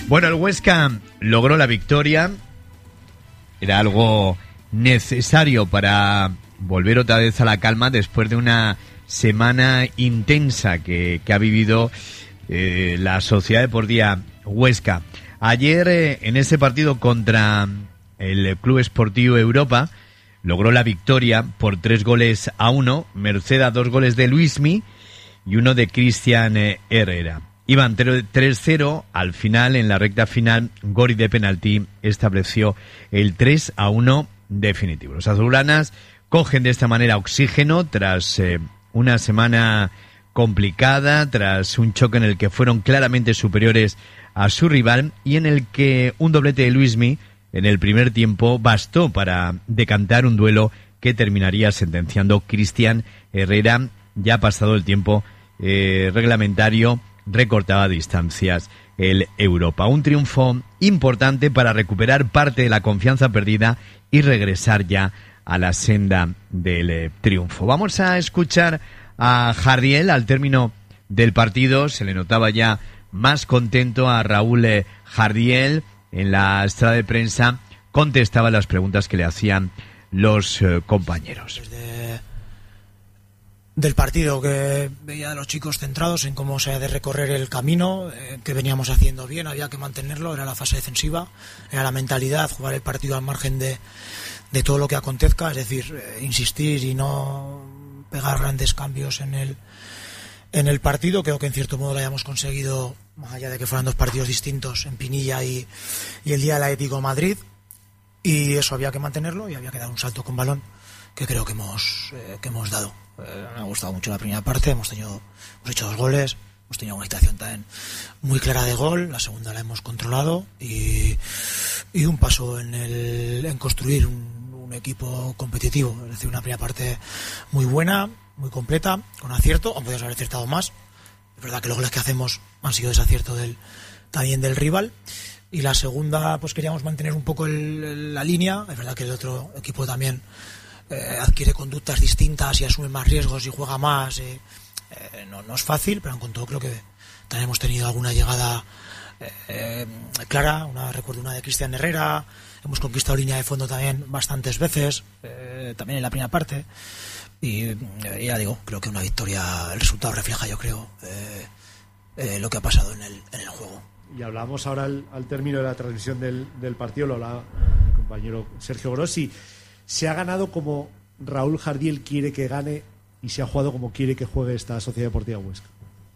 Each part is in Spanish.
Bueno, el Huesca logró la victoria. Era algo necesario para volver otra vez a la calma después de una semana intensa que ha vivido la Sociedad Deportiva Huesca. Ayer, en ese partido contra el Club Esportivo Europa, logró la victoria por 3-1, merced a 2 goles de Luismi y 1 de Cristian Herrera. Iban 3-0, al final, en la recta final, Gori de penalti estableció el 3-1 definitivo. Los azulgranas cogen de esta manera oxígeno tras una semana complicada, tras un choque en el que fueron claramente superiores a su rival y en el que un doblete de Luismi en el primer tiempo bastó para decantar un duelo que terminaría sentenciando Cristian Herrera. Ya pasado el tiempo reglamentario, recortaba distancias el Europa. Un triunfo importante para recuperar parte de la confianza perdida y regresar ya a la senda del triunfo. Vamos a escuchar a Jardiel al término del partido. Se le notaba ya más contento a Raúl Jardiel. En la sala de prensa contestaba las preguntas que le hacían los compañeros. Del partido, que veía a los chicos centrados en cómo se ha de recorrer el camino, que veníamos haciendo bien, había que mantenerlo, era la fase defensiva, era la mentalidad, jugar el partido al margen de todo lo que acontezca, es decir, insistir y no pegar grandes cambios en el partido. Creo que en cierto modo lo hayamos conseguido, más allá de que fueran 2 partidos distintos, en Pinilla y el día del Atlético de Madrid, y eso había que mantenerlo y había que dar un salto con balón que creo que hemos dado. Me ha gustado mucho la primera parte, hemos hecho 2 goles, hemos tenido una situación también muy clara de gol, la segunda la hemos controlado y un paso en construir un equipo competitivo, es decir, una primera parte muy buena, muy completa, con acierto, aunque podríamos haber acertado más. Es verdad que los goles que hacemos han sido desacierto también del rival, y la segunda pues queríamos mantener un poco la línea. Es verdad que el otro equipo también adquiere conductas distintas y asume más riesgos y juega más, no es fácil, pero con todo creo que también hemos tenido alguna llegada clara. Recuerdo una de Cristian Herrera, hemos conquistado línea de fondo también bastantes veces, también en la primera parte, y ya digo, creo que una victoria, el resultado refleja, yo creo, lo que ha pasado en el juego. Y hablamos ahora al término de la transmisión del partido, lo hablaba mi compañero Sergio Grossi. Se ha ganado como Raúl Jardiel quiere que gane y se ha jugado como quiere que juegue esta Sociedad Deportiva Huesca.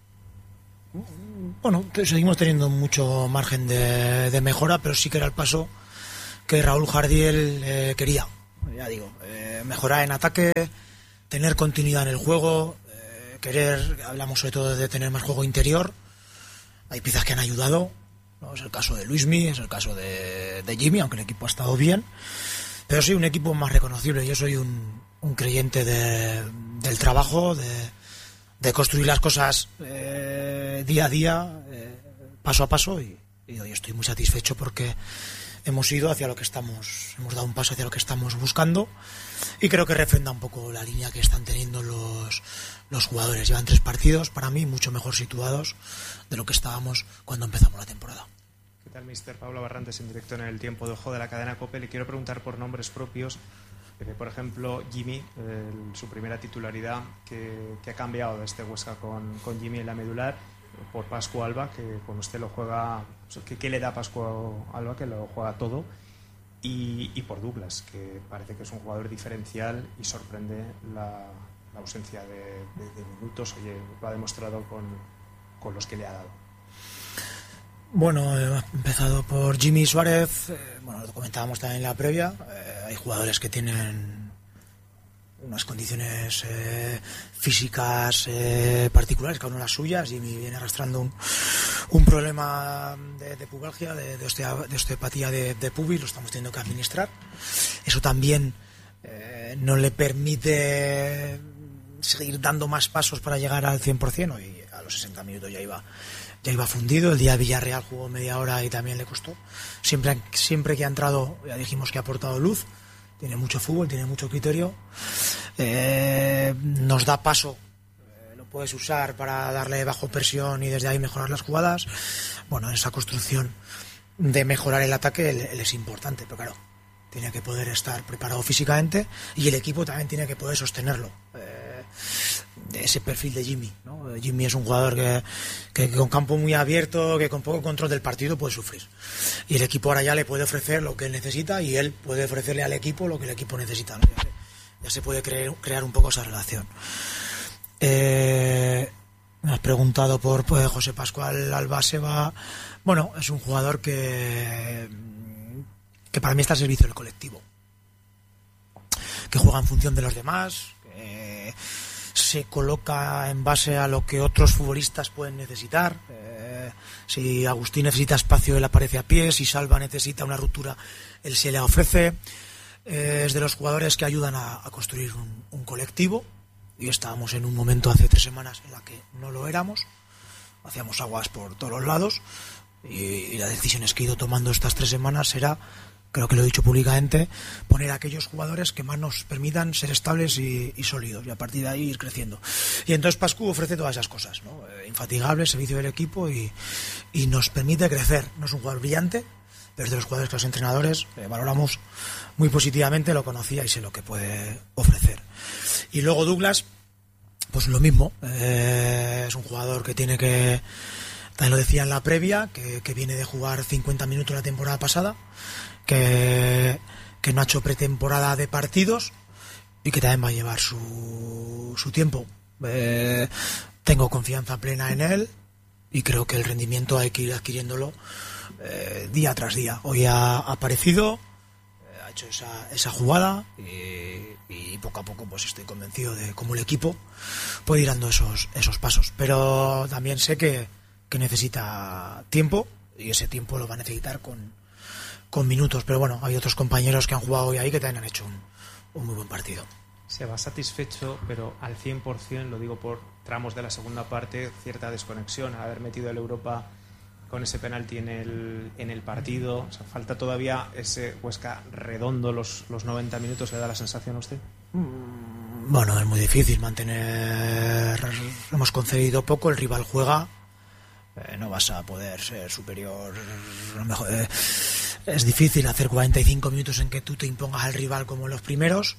Bueno, seguimos teniendo mucho margen de mejora, pero sí que era el paso que Raúl Jardiel quería. Ya digo, mejorar en ataque, tener continuidad en el juego, hablamos sobre todo de tener más juego interior. Hay piezas que han ayudado, ¿no? Es el caso de Luismi, es el caso de Jimmy, aunque el equipo ha estado bien. Pero sí, un equipo más reconocible. Yo soy un creyente del trabajo, de construir las cosas día a día, paso a paso, y hoy estoy muy satisfecho porque hemos dado un paso hacia lo que estamos buscando, y creo que refrenda un poco la línea que están teniendo los jugadores. Llevan 3 partidos, para mí, mucho mejor situados de lo que estábamos cuando empezamos la temporada. ¿Qué tal, mister? Pablo Barrantes, en directo en El Tiempo de Ojo de la cadena COPE. Le quiero preguntar por nombres propios. Por ejemplo, Jimmy, su primera titularidad, que ha cambiado de este Huesca con Jimmy en la medular, por Pascu Alba, que cuando usted lo juega, ¿qué le da Pascu Alba? Que lo juega todo. Y por Douglas, que parece que es un jugador diferencial y sorprende la ausencia de minutos. Oye, lo ha demostrado con los que le ha dado. Bueno, he empezado por Jimmy Suárez. Lo comentábamos también en la previa. Hay jugadores que tienen unas condiciones físicas particulares, cada uno las suyas. Jimmy viene arrastrando un problema de pubalgia, de osteopatía de pubis, lo estamos teniendo que administrar. Eso también no le permite seguir dando más pasos para llegar al 100%, y a los 60 minutos ya iba fundido. El día de Villarreal jugó media hora y también le costó. Siempre que ha entrado, ya dijimos que ha aportado luz. Tiene mucho fútbol, tiene mucho criterio. Nos da paso, lo puedes usar para darle bajo presión y desde ahí mejorar las jugadas. Bueno, esa construcción de mejorar el ataque él es importante, pero claro, tiene que poder estar preparado físicamente y el equipo también tiene que poder sostenerlo. Ese perfil de Jimmy, ¿no? Jimmy es un jugador que con campo muy abierto, que con poco control del partido puede sufrir. Y el equipo ahora ya le puede ofrecer lo que él necesita y él puede ofrecerle al equipo lo que el equipo necesita, ¿no? Ya se puede crear un poco esa relación. Me has preguntado por José Pascual Albaseba. Bueno, es un jugador que para mí está al servicio del colectivo, que juega en función de los demás, que se coloca en base a lo que otros futbolistas pueden necesitar. Si Agustín necesita espacio, él aparece a pie. Si Salva necesita una ruptura, él se la ofrece. Es de los jugadores que ayudan a construir un colectivo, y estábamos en un momento hace 3 semanas en la que no lo éramos, hacíamos aguas por todos los lados, y las decisiones que he ido tomando estas 3 semanas será, creo que lo he dicho públicamente, poner a aquellos jugadores que más nos permitan ser estables y sólidos, y a partir de ahí ir creciendo. Y entonces Pascu ofrece todas esas cosas, ¿no? Infatigable, servicio del equipo, y nos permite crecer. No es un jugador brillante, pero es de los jugadores que los entrenadores valoramos muy positivamente, lo conocía y sé lo que puede ofrecer. Y luego Douglas, pues lo mismo, es un jugador que tiene que, también lo decía en la previa, que viene de jugar 50 minutos la temporada pasada, que no ha hecho pretemporada de partidos y que también va a llevar su tiempo. Tengo confianza plena en él y creo que el rendimiento hay que ir adquiriéndolo día tras día. Hoy ha aparecido, ha hecho esa jugada y poco a poco pues estoy convencido de cómo el equipo puede ir dando esos pasos. Pero también sé que necesita tiempo, y ese tiempo lo va a necesitar con minutos. Pero bueno, hay otros compañeros que han jugado hoy ahí que también han hecho un muy buen partido. Se va satisfecho, pero al 100%, lo digo por tramos de la segunda parte, cierta desconexión, haber metido el Europa con ese penalti en el partido. O sea, falta todavía ese Huesca redondo los 90 minutos. ¿Le da la sensación a usted? Bueno, es muy difícil mantener. Hemos concedido poco, el rival juega. No vas a poder ser superior. A lo mejor, es difícil hacer 45 minutos en que tú te impongas al rival como en los primeros.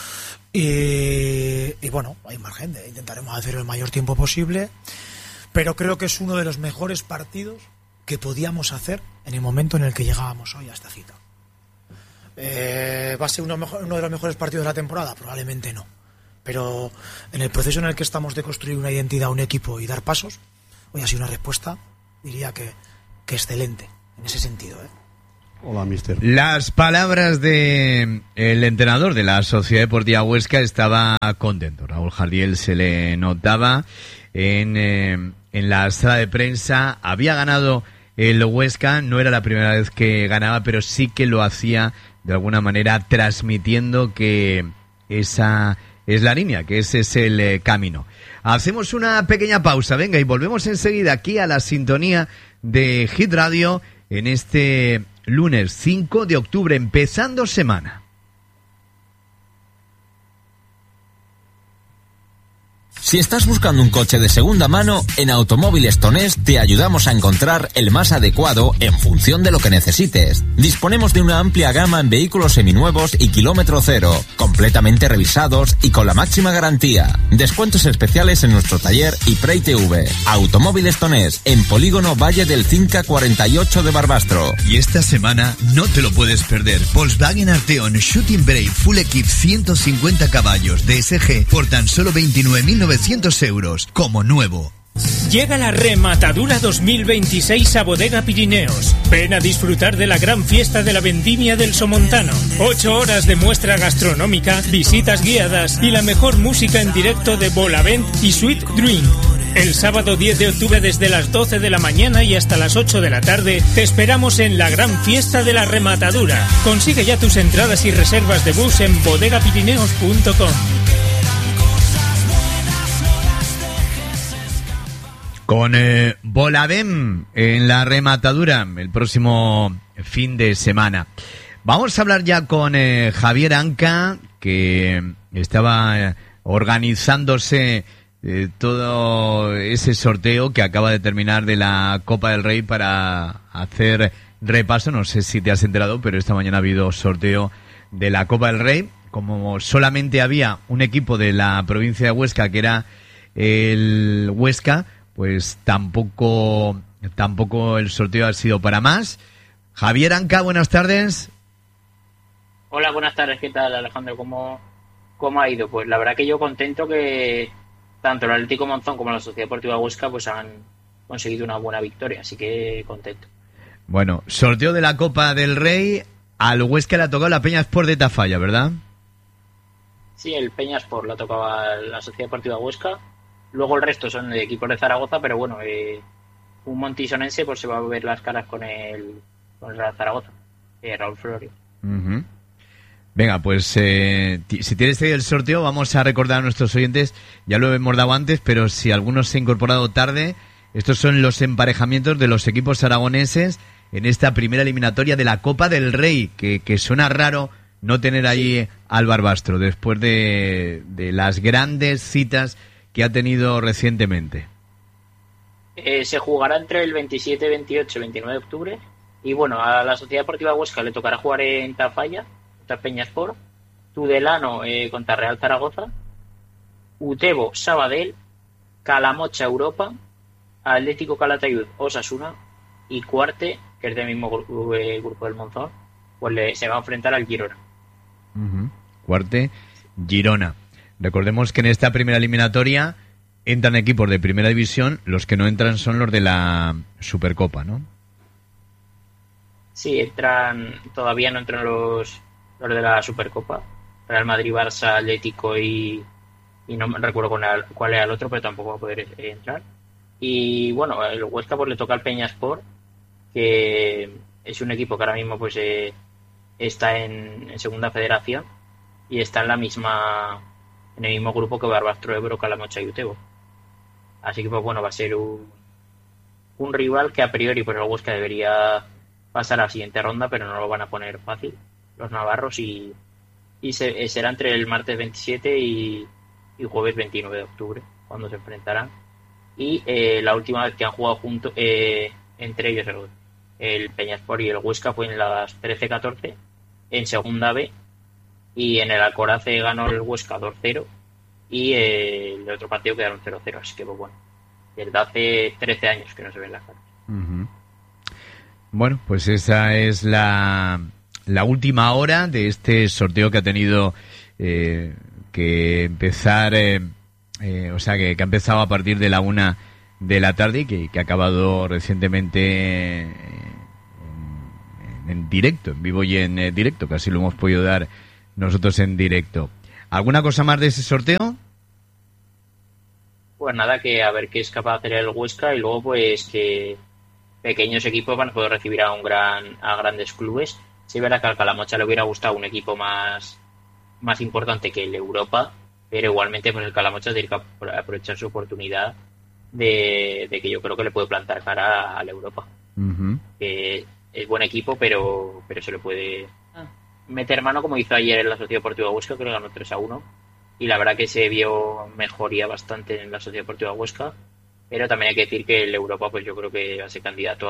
Y bueno, hay margen. Intentaremos hacer el mayor tiempo posible. Pero creo que es uno de los mejores partidos que podíamos hacer en el momento en el que llegábamos hoy a esta cita. ¿Va a ser uno de los mejores partidos de la temporada? Probablemente no. Pero en el proceso en el que estamos de construir una identidad, un equipo y dar pasos, hoy ha sido una respuesta, diría que excelente en ese sentido. Hola, mister. Las palabras de el entrenador de la Sociedad Deportiva Huesca, estaba contento. Raúl Jardiel se le notaba en la sala de prensa. Había ganado el Huesca, no era la primera vez que ganaba, pero sí que lo hacía de alguna manera transmitiendo que esa es la línea, que ese es el camino. Hacemos una pequeña pausa, venga, y volvemos enseguida aquí a la sintonía de Hit Radio en este lunes 5 de octubre, empezando semana. Si estás buscando un coche de segunda mano, en Automóviles Tonés te ayudamos a encontrar el más adecuado en función de lo que necesites. Disponemos de una amplia gama en vehículos seminuevos y kilómetro cero, completamente revisados y con la máxima garantía. Descuentos especiales en nuestro taller y Prey TV. Automóviles Tonés, en Polígono Valle del Cinca 48 de Barbastro. Y esta semana no te lo puedes perder. Volkswagen Arteon Shooting Brake Full Equip 150 caballos DSG por tan solo 29.900 euros, como nuevo. Llega la rematadura 2026 a Bodega Pirineos. Ven a disfrutar de la gran fiesta de la vendimia del Somontano. 8 horas de muestra gastronómica, visitas guiadas y la mejor música en directo de Bolavent y Sweet Dream. El sábado 10 de octubre desde las 12 de la mañana y hasta las 8 de la tarde te esperamos en la gran fiesta de la rematadura. Consigue ya tus entradas y reservas de bus en bodegapirineos.com. Con Bolavent en la rematadura el próximo fin de semana. Vamos a hablar ya con Javier Anca, que estaba organizándose todo ese sorteo que acaba de terminar de la Copa del Rey para hacer repaso. No sé si te has enterado, pero esta mañana ha habido sorteo de la Copa del Rey. Como solamente había un equipo de la provincia de Huesca, que era el Huesca, pues tampoco el sorteo ha sido para más. Javier Anca, buenas tardes. Hola, buenas tardes. ¿Qué tal, Alejandro? ¿Cómo ha ido? Pues la verdad que yo contento que tanto el Atlético Monzón como la Sociedad Deportiva Huesca pues han conseguido una buena victoria, así que contento. Bueno, sorteo de la Copa del Rey. Al Huesca le ha tocado la Peña Sport de Tafalla, ¿verdad? Sí, el Peña Sport la tocaba la Sociedad Deportiva Huesca. Luego el resto son de equipos de Zaragoza, pero bueno, un montisonense pues se va a ver las caras con el Real Zaragoza, Raúl Florio. Uh-huh. Venga, pues si tienes ahí el sorteo, vamos a recordar a nuestros oyentes, ya lo hemos dado antes, pero si alguno se ha incorporado tarde, estos son los emparejamientos de los equipos aragoneses en esta primera eliminatoria de la Copa del Rey, que suena raro no tener ahí al Barbastro, después de las grandes citas que ha tenido recientemente. Se jugará entre el 27, 28 y 29 de octubre, y bueno, a la Sociedad Deportiva Huesca le tocará jugar en Tafalla, Peña Sport, Tudelano contra Real Zaragoza, Utebo Sabadell, Calamocha Europa, Atlético Calatayud Osasuna y Cuarte, que es del mismo grupo del Monzón, pues se va a enfrentar al Girona. Uh-huh. Cuarte, Girona. Recordemos que en esta primera eliminatoria entran equipos de primera división, los que no entran son los de la Supercopa, ¿no? Sí, todavía no entran los de la Supercopa, Real Madrid, Barça, Atlético y no me recuerdo cuál era el otro, pero tampoco va a poder entrar. Y bueno, el Huesca pues le toca al Peña Sport, que es un equipo que ahora mismo pues está en segunda federación y está en el mismo grupo que Barbastro, Ebro, Calamocha y Utebo. Así que pues bueno, va a ser un rival que a priori pues el Huesca debería pasar a la siguiente ronda, pero no lo van a poner fácil los navarros y será entre el martes 27 y jueves 29 de octubre cuando se enfrentarán. Y la última vez que han jugado juntos entre ellos el Peñasport y el Huesca fue en las 13-14 en segunda B, y en el Alcoraz ganó el Huesca 2-0 y el otro partido quedaron 0-0, así que pues bueno, desde hace 13 años que no se ven las caras. Uh-huh. Bueno, pues esa es la última hora de este sorteo que ha tenido que empezar, o sea, que ha empezado a partir de la 1 de la tarde y que ha acabado recientemente en directo, en vivo y en directo, que así lo hemos podido dar nosotros en directo. ¿Alguna cosa más de ese sorteo? Pues nada, que a ver qué es capaz de hacer el Huesca y luego pues que pequeños equipos van a poder recibir a grandes clubes. Sí, verá que al Calamocha le hubiera gustado un equipo más importante que el Europa, pero igualmente pues el Calamocha tiene que aprovechar su oportunidad de que yo creo que le puede plantar cara al Europa. Uh-huh. Que es buen equipo, pero se le puede meter mano, como hizo ayer en la Sociedad Deportiva Huesca, que le ganó 3-1, y la verdad que se vio mejoría bastante en la Sociedad Deportiva Huesca, pero también hay que decir que el Europa pues yo creo que va a ser candidato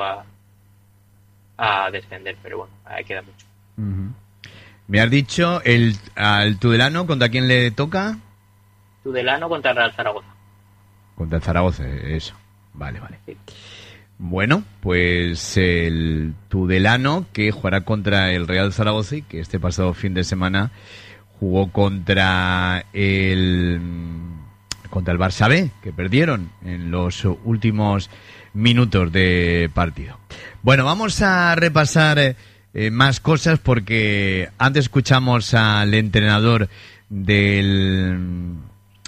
a descender, pero bueno, ahí queda mucho. Uh-huh. Me has dicho al Tudelano, ¿contra quién le toca? Tudelano contra el Real Zaragoza. Contra el Zaragoza, eso. Vale. Sí. Bueno, pues el Tudelano, que jugará contra el Real Zaragoza y que este pasado fin de semana jugó contra el Barça B, que perdieron en los últimos minutos de partido. Bueno, vamos a repasar más cosas, porque antes escuchamos al entrenador del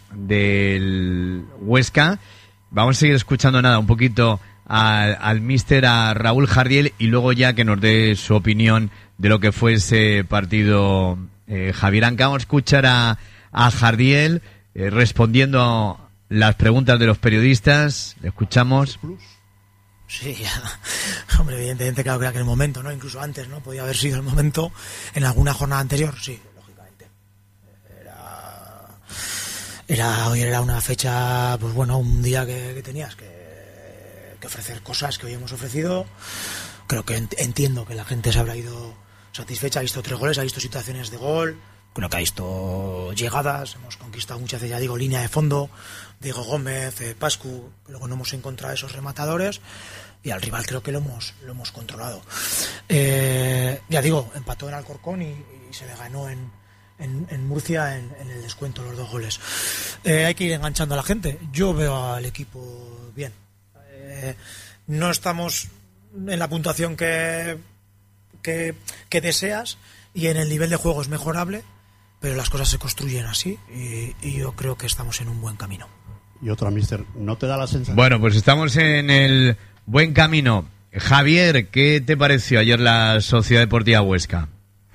Huesca. Vamos a seguir escuchando un poquito al míster, a Raúl Jardiel, y luego ya que nos dé su opinión de lo que fue ese partido. Javier Anca, vamos a escuchar a Jardiel respondiendo las preguntas de los periodistas. Le escuchamos. Sí, hombre, evidentemente, claro que era aquel momento, ¿no? Incluso antes, ¿no? Podía haber sido el momento en alguna jornada anterior, sí, lógicamente. hoy era una fecha, pues bueno, un día que tenías que ofrecer cosas que hoy hemos ofrecido. Creo que entiendo que la gente se habrá ido satisfecha, ha visto 3 goles, ha visto situaciones de gol, creo que ha visto llegadas, hemos conquistado muchas veces, ya digo, línea de fondo, Diego Gómez, Pascu, luego no hemos encontrado esos rematadores y al rival creo que lo hemos controlado. Ya digo, empató en Alcorcón y se le ganó en Murcia en el descuento los 2 goles. Hay que ir enganchando a la gente. Yo veo al equipo bien. No estamos en la puntuación que deseas y en el nivel de juego es mejorable, pero las cosas se construyen así y yo creo que estamos en un buen camino. Y otra, mister, ¿no te da la sensación? Bueno, pues estamos en el buen camino. Javier, ¿qué te pareció ayer la Sociedad Deportiva Huesca?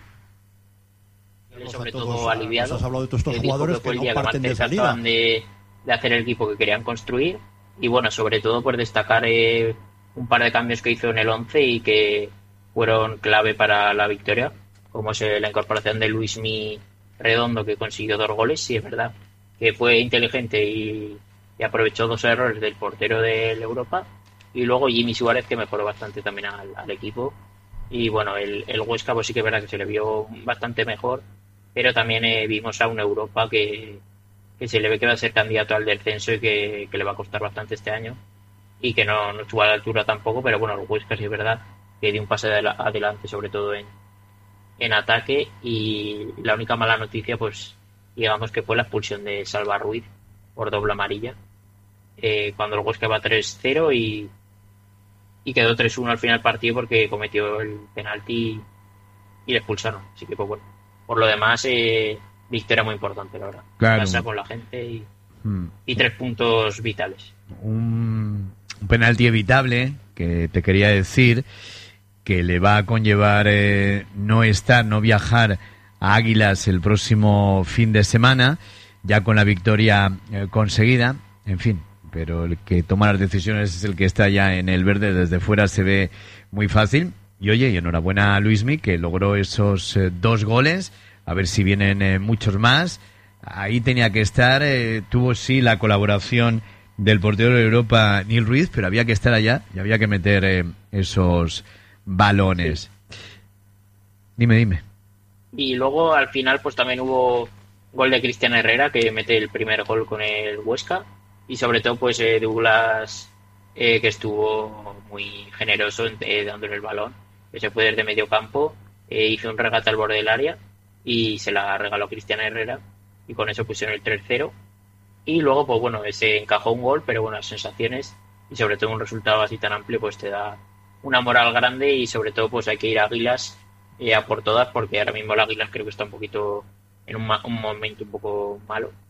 Sobre todo aliviado. Has hablado de todos estos jugadores que no parten de salida. De hacer el equipo que querían construir y bueno, sobre todo por destacar un par de cambios que hizo en el 11 y que fueron clave para la victoria, como es la incorporación de Luismi Redondo, que consiguió 2 goles. Sí, es verdad que fue inteligente y aprovechó 2 errores del portero del Europa, y luego Jimmy Suárez, que mejoró bastante también al equipo. Y bueno, el Huesca pues sí que es verdad que se le vio bastante mejor, pero también vimos a un Europa que se le ve que va a ser candidato al descenso y que le va a costar bastante este año y que no estuvo a la altura tampoco, pero bueno, el Huesca sí es verdad que dio un pase adelante, sobre todo en ataque. Y la única mala noticia, pues digamos que fue la expulsión de Salva Ruiz por doble amarilla, cuando el Huesca va 3-0 y quedó 3-1 al final del partido porque cometió el penalti y le expulsaron. Así que pues bueno, por lo demás victoria muy importante, la verdad. Claro. Pasa con la gente y 3 puntos vitales. Un penalti evitable, que te quería decir que le va a conllevar no viajar a Águilas el próximo fin de semana, ya con la victoria conseguida, en fin, pero el que toma las decisiones es el que está ya en el verde. Desde fuera se ve muy fácil. Y oye, y enhorabuena a Luismi, que logró esos 2 goles, a ver si vienen muchos más. Ahí tenía que estar, tuvo sí la colaboración del portero de Europa, Nil Ruiz, pero había que estar allá y había que meter esos balones. Sí. Dime. Y luego al final pues también hubo gol de Cristian Herrera, que mete el primer gol con el Huesca, y sobre todo pues Douglas, que estuvo muy generoso dándole el balón, que se fue desde medio campo, hizo un regate al borde del área y se la regaló Cristian Herrera, y con eso pusieron el 3-0. Y luego pues bueno, se encajó un gol, pero bueno, las sensaciones y sobre todo un resultado así tan amplio pues te da una moral grande, y sobre todo pues hay que ir a Águilas a por todas, porque ahora mismo el Águilas creo que está un poquito en un momento un poco malo,